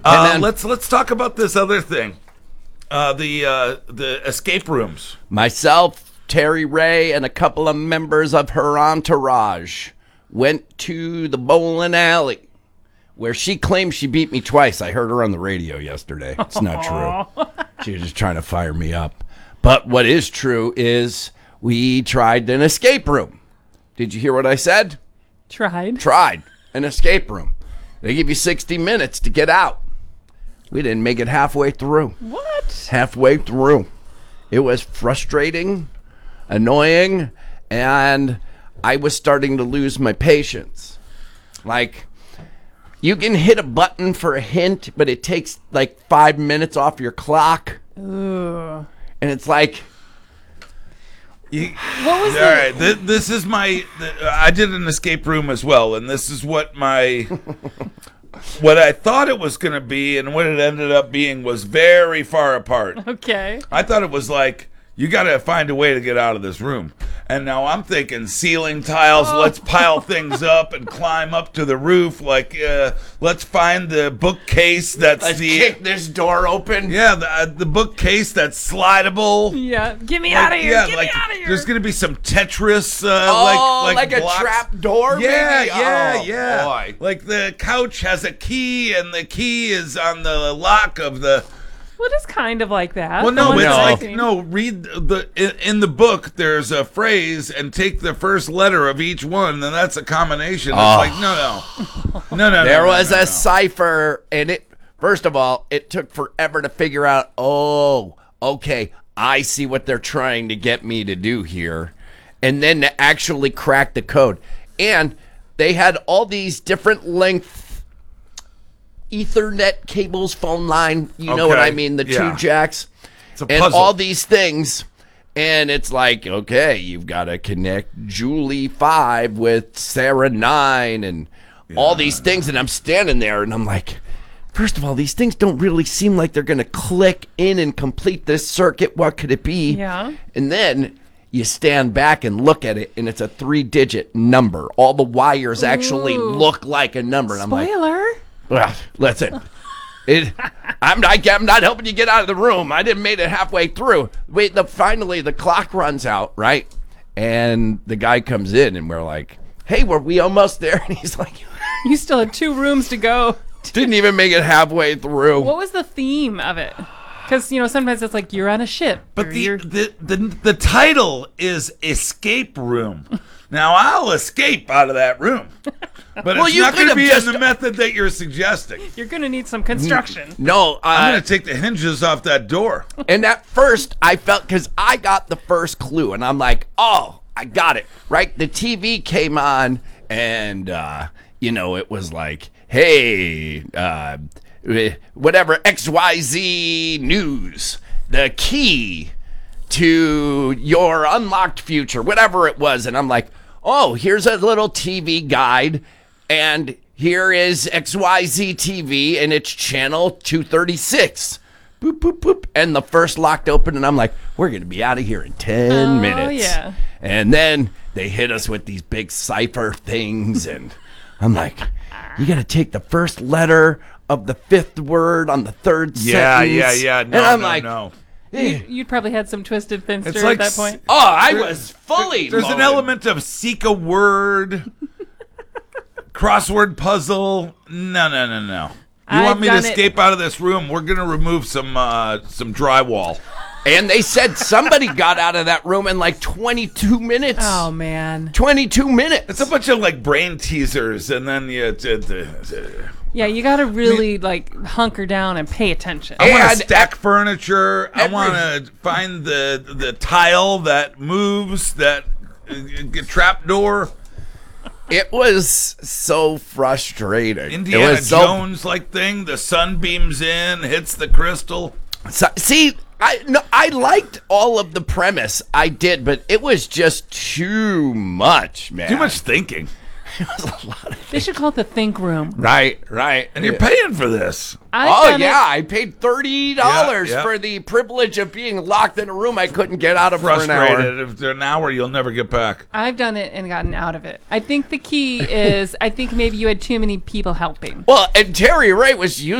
Let's talk about this other thing. The escape rooms. Myself, Terry Ray, and a couple of members of her entourage went to the bowling alley where she claims she beat me twice. I heard her on the radio yesterday. It's not true. She was just trying to fire me up. But what is true is we tried an escape room. Did you hear what I said? Tried an escape room. They give you 60 minutes to get out. We didn't make it halfway through. What? Halfway through. It was frustrating, annoying, and I was starting to lose my patience. Like, you can hit a button for a hint, but it takes like 5 minutes off your clock. Ooh. And it's like... What was all right, this is my... I did an escape room as well, and this is what my... What I thought it was going to be and what it ended up being was very far apart. Okay. I thought it was like, you got to find a way to get out of this room. And now I'm thinking ceiling tiles, let's pile things up and climb up to the roof. Like, let's find the bookcase that's Let's kick this door open. Yeah, the bookcase that's slidable. Yeah, get me out of here. Yeah, get me out of here. There's going to be some Tetris. like a blocks. trap door, Yeah, maybe? yeah. Boy. Like the couch has a key, and the key is on the lock of the... Well, it is kind of like that. Well, no, The but one it's I've like, seen. read in the book, there's a phrase, and take the first letter of each one, and that's a combination. It's like, no. There was no. a cipher, and first of all, it took forever to figure out, okay, I see what they're trying to get me to do here. And then to actually crack the code. And they had all these different length Ethernet cables, phone line, you know what I mean, the two jacks. It's a and puzzle. all these things. And it's like, okay, you've got to connect Julie 5 with Sarah 9 and all these things. And I'm standing there and I'm like, first of all, these things don't really seem like they're going to click in and complete this circuit. What could it be? Yeah. And then you stand back and look at it and it's a 3-digit number. All the wires actually look like a number. And I'm like, Spoiler. well, listen, I'm not helping you get out of the room. I didn't make it halfway through. Finally, the clock runs out, right? And the guy comes in, and we're like, hey, were we almost there? And he's like, You still had 2 rooms to go. didn't even make it halfway through. What was the theme of it? Because, sometimes it's like you're on a ship. But or the title is Escape Room. Now, I'll escape out of that room. But it's you not going to could be have in the method that you're suggesting. you're going to need some construction. No, I'm going to take the hinges off that door. and at first, I felt, because I got the first clue, and I'm like, oh, I got it, right? The TV came on, and, it was like, hey, whatever, XYZ News, the key to your unlocked future, whatever it was. And I'm like, oh, here's a little TV guide, and here is XYZ TV, and it's channel 236. Boop, boop, boop. And the first locked open, and I'm like, we're going to be out of here in 10 minutes. Oh, yeah. And then they hit us with these big cipher things, and I'm like, you got to take the first letter of the 5th word on the 3rd sentence. Yeah. No, and I'm like, no. You'd probably had some twisted finster It's like at that point. oh, I was fully There's an loaded. element of seek a word, crossword puzzle. No. You want me to escape out of this room? We're going to remove some drywall. And they said somebody got out of that room in like 22 minutes. Oh, man. 22 minutes. It's a bunch of like brain teasers, and then Yeah, you got to really hunker down and pay attention. I want And to stack furniture. I want to find the tile that moves, that trap door. It was so frustrating. Indiana it was Jones like thing. The sun beams in, hits the crystal. See, I liked all of the premise. I did, but it was just too much, man. Too much thinking. It was a lot of They should call it the think room. Right. And you're paying for this. I paid $30 Yeah. for the privilege of being locked in a room I couldn't get out of for an hour. Frustrated. If it's an hour, you'll never get back. I've done it and gotten out of it. I think the key is, maybe you had too many people helping. Well, and Terry Ray was using